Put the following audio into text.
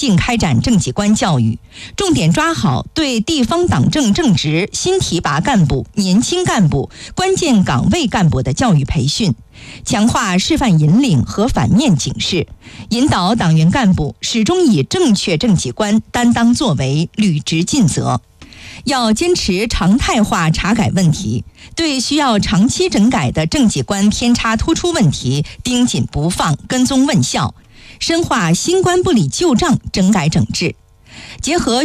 性开展政绩观教育，重点抓好对地方党政正职、新提拔干部、年轻干部、关键岗位干部的教育培训，强化示范引领和反面警示，引导党员干部始终以正确政绩观担当作为，履职尽责。要坚持常态化查改问题，对需要长期整改的政绩观偏差突出问题盯紧不放，跟踪问效，深化新官不理旧账整改整治，结合